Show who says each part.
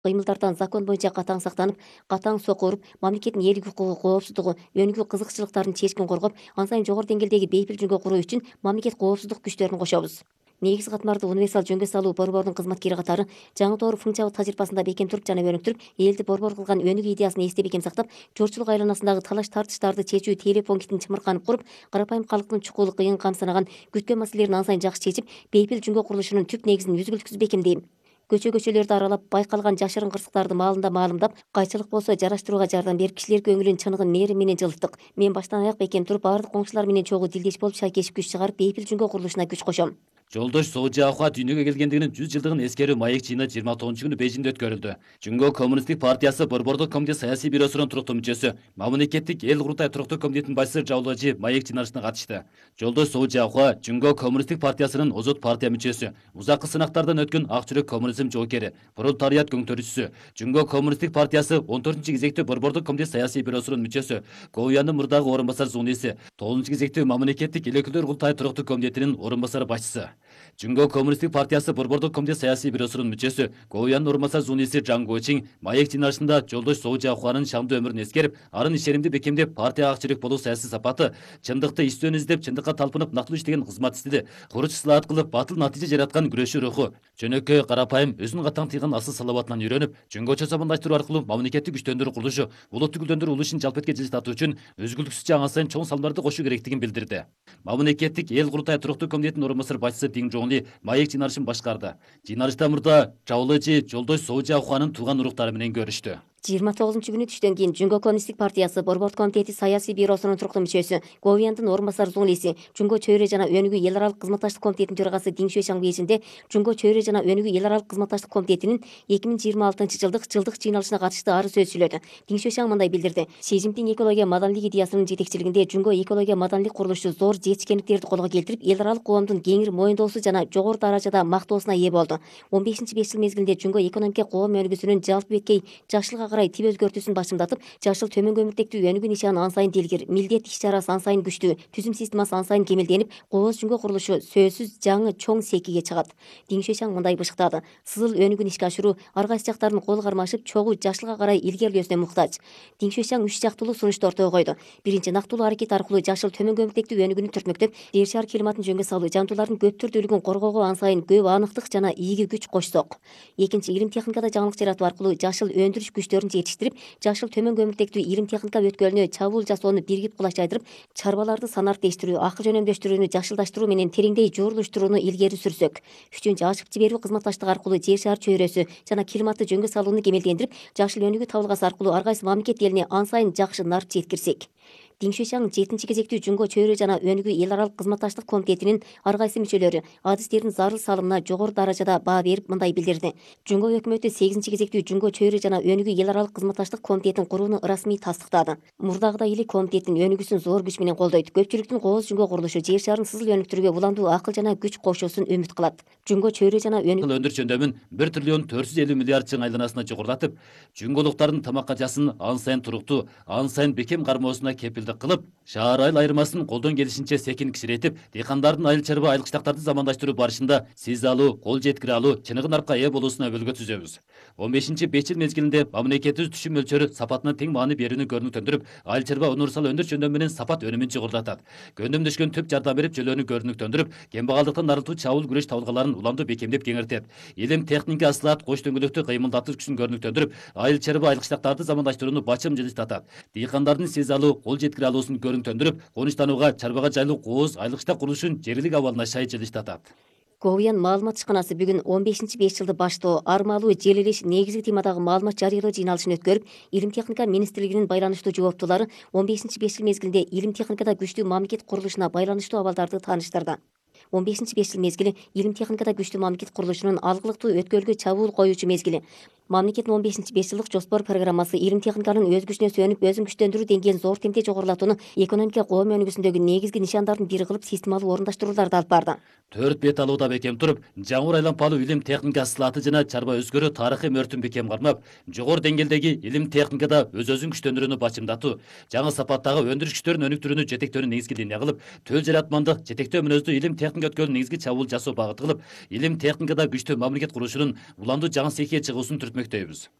Speaker 1: кыймылдардан закон боюнча катаң сактанып, катаң сокко уруп, мамлекеттин элдик укугу, коопсуздугу, өнүгүү кызыкчылыктарын чечкин коргоп, ан сайын жогору деңгээлдеги бейпил жөнгө куруу үчүн мамлекет коопсуздук күчтөрүн кошобуз. Негиз катмарды универсал жөнгө салуу борборунун кызматкери катары жаңы доор функциялык тажрыйбасында бекем туруп жана өнүктүрүп, элди борбор кылган өнүгүү идеясын эсте бекем сактап, журтчулук айланасындагы талаш тартыштарды чечүү телефон китин чымырканып куруп, карапайым калктын чукулу кыйын камсынаган күткөн маселелерин ан сайын жакшы чечип, бейпил жөнгө курулушунун түп негизин үзгүлтүксүз бекемдейм. Көчөлөрдү аралап, байкалган жашырын кырсыктарды маалында маалымдап, кайчылык болсо жараштырууга жардам берип, кишилер көңүлүн чыныгын мээрим менен жылыттык. Мен баштан аяк бекем туруп, баардык оңчулар менен чогуу дилдеш болуп, шайкешип күч чыгарып, бейпил жөнгө курулушуна күч кошом.
Speaker 2: Жолдош Соожаахуа дүйнөгө келгендигинин 100 жылдыгын эскерүү маек жыйыны 29 күнү Бейжиңде өткөрүлдү. Жүнгө Коммунисттик партиясы борбордук комитет саясий бюросунун туруктуу мүчөсү, мамлекеттик эл курултай туруктуу комитетинин башчысы Жаулажи маек жыйналышына катышты. Жолдош Соожаахуа Жүнгө Коммунисттик партиясынын озот партия мүчөсү, узаккы сынактардан өткөн ак жүрөк коммунизм жоокери, пролетариат көңтөрүүчүсү, Жүнгө Коммунисттик партиясы 14-кезектүү борбордук комитет саясий бюросунун мүчөсү, Говуяндын мурдагы орун басар зууниси, 9-кезектүү мамлекеттик эл өкүлдөр курултайы туруктуу комитетинин орун басар башчысы. Жүнгө Коммунисттик партиясы борбордук комитет саясий бюросунун мүчөсү, Говуяндын орун басар зууниси Жан Гочиң маек жыйналышында Жолдош Соожаахуанын шамдуу өмүрүн эскерип, арын ишенимди бекемдеп, партияга ак жүрөк болуу саясий сапаты, чындыкты иштөөнү издеп, чындыкка талпынып, нактылуу иштеген кызмат истеди, куруч ислаат кылып, батыл натыйжа жараткан күрөшчү руху, жөнөкөй, карапайым, өзүнүн катаң тыйган асыл салабатынан үйрөнүп, Жүнгөчө чособондоштуруу аркылуу мамлекеттик күчтөндүрүү курулушу, улуттук гүлдөндүрүү улушун жалпетке жылжытуу үчүн үзгүлтүксүз жаңы сайын чоң салымдарды кошуу керектигин билдирди. Мамлекеттик эл курултай туруктуу комитетинин орун басар башчысы Диң Жоңли маек жыйналышын башкарды. Жыйналышта мурда Жаулажи Жолдош Соожаахуанын тууган уруктары менен көрүштү.
Speaker 1: 29-күнү түштөн кийин Жүнгө Коммунисттик партиясы борбор комитети саясий бюросунун туруктуу мүчөсү, Говуяндын орун басар зууниси, Жүнгө чөйрө жана өнүгүү эл аралык кызматташтык комитетинин төрагасы Диң Шуэшаң бейжинде Жүнгө чөйрө жана өнүгүү эл аралык кызматташтык комитетинин 2026-жылдык жылдык жыйналышына катышты ары сөз сүйлөдү. Диң Шуэшаң мындай билдирди: Си экология маданилик идеясынын жетекчилигинде Жүнгө экология маданилик курулушу зор жетишкендиктерди колго келтирип, эл аралык коомдун кеңир моюндоосу жана жогору даражада мактоосуна ээ болду. 15-5 жыл мезгилинде Жүнгө экономика коом өнүгүүсүнүн жалпы беткей жакшылыкка карай тип өзгөртүүсүн башымдатып, жашыл төмөн көмүртектүү өнүгүү нишаны ан сайын делгир, милдет иш-чарасы ан сайын күчтүү, түзүм системасы ан сайын кемелденип, кооз жүнгө курулушу сөзсүз жаңы чоң секиге чыгат. Диң Шуэшаң мындай бышыктады: сызыл өнүгүүнү ишке ашыруу ар кайсы жактардын кол кармашып, чогуу жакшылыкка карай илгерилөөсүнө муктаж. Диң Шуэшаң 3 жактылуу сунушту ортого койду. Биринчи, нактылуу аракет аркылуу жашыл төмөн көмүртектүү өнүгүүнү түртмөктөп, жер шар климатын жөнгө салуу, жандуулардын көп түрдүүлүгүн коргоого ан сайын көп аныктык жана ийги күч кошсок. Экинчи, илим техникада жаңылык жаратуу аркылуу жашыл өндүрүш күчтөрүн жетиштирип, жашыл төмөн көмүртектүү илим техника өткөлүнө чабуул жасоону биригип кулач жайдырып, чарбаларды санариптештирүү, акы жөнөмдөштүрүүнү жакшылдаштыруу менен тереңдей жуурулуштурууну илгери сүрсөк. Үчүнчү, ачып жиберүү кызматташтыгы аркылуу жер шар чөйрөсү жана климатты жөнгө салууну кемелдендирип, жашыл өнүгүү табылгасы аркылуу ар кайсы мамлекет элине ан сайын жакшы нарп жеткирсек. Диң Шуэшаң 7-кезектүү Жүнгө чөйрө жана өнүгүү эл аралык кызматташтык комитетинин ар кайсы мүчөлөрү адистердин зарыл салымына жогору даражада баа берип мындай билдирди: Жүнгө өкмөтү 8-кезектүү Жүнгө чөйрө жана өнүгүү эл аралык кызматташтык комитетин курууну ырасмий тастыктады. Мурдагыдай эле комитеттин өнүгүүсүн зор күч менен колдойт. Көпчүлүктүн кооз жүнгө курулушу жер шарын сызыл өнүктүрүүгө уламдуу акыл жана күч кошуусун үмүт кылат. Жүнгө чөйрө жана
Speaker 2: өндүрүш жөндөмүн 1 триллион 450 миллиард чың айланасына жогорулатып, жүнгөлуктардын тамакка жасын ан сайын туруктуу, ан сайын бекем кармоосуна кепилдик кылып, шаар айыл айырмасын колдон келишинче секин кичиретип, дыйкандардын айыл чарба айыл кыштактарды замандаштыруу барышында сиз алуу, кол жеткире алуу, чыныгы нарпка ээ болуусуна өбөлгө түзөбүз. 15-5 жыл мезгилинде мамлекетибиз түшүм мөлчөрү сапатына тең маани берүүнү көрүнүктөндүрүп, айыл чарба универсал өндүрүш жөндөмү менен сапат өнүмүн жогорулатат. Көндөмдөшкөн төп жардам берип, жөлөөнү көрүнүктөндүрүп, кембагалдыктан арылтуу чабуул күрөш табылгаларын уламдуу бекемдеп кеңиртет. Илим техника ысылаат кош дөңгөлөктү кыймылдатуу күчүн көрүнүктөндүрүп, айыл чарба айыл кыштактарды замандаштырууну бачым жылыштатат. Дыйкандардын сиз алуу, кол жеткире алуусун көрүнүктөндүрүп, конуштанууга, чарбага жайлуу кооз айыл кыштак курулушун жергилик абалына шай жылыштатат.
Speaker 1: Говуян маалымат ишканасы бүгүн 15-5 жылды баштоо, армалуу желилеш негизги темадагы маалымат жарыялоо жыйналышын өткөрүп, Илим техника министрлигинин байланыштуу жооптуулары 15-5 жыл мезгилинде илим техникада күчтүү мамлекет курулушуна байланыштуу абалдарды тааныштырды. 15-5 жыл мезгили илим техникада күчтүү мамлекет курулушунун алгылыктуу өткөлгө чабуул коюучу мезгили. Мамлекеттин 15-5 жылдык жоспор программасы илим техниканын өз күчүнө сүйөнүп, өзүн күчтөндүрүү деңгээлин зор темпде жогорулатууну экономика коом өнүгүүсүндөгү негизги нишандардын бири кылып системалуу орундаштырууларды алып барды.
Speaker 2: 4 бет алууда бекем туруп, жаңыр айланпалуу илим техника ысылааты жана чарба өзгөрүү тарыхый мөртүн бекем кармап, жогору деңгээлдеги илим техникада өзүн күчтөндүрүүнү бачымдатуу, жаңы сапаттагы өндүрүш күчтөрүн өнүктүрүүнү жетектөөнү негизги линия кылып, төл жаратмандык, жетектөө мүнөздүү илим техника өткөлүн негизги чабуул жасоо багыты кылып, илим техникада күчтүү мамлекет курулушунун уламдуу жаңы секиге чыгуусун түртмөкчү күтмөктөйбүз.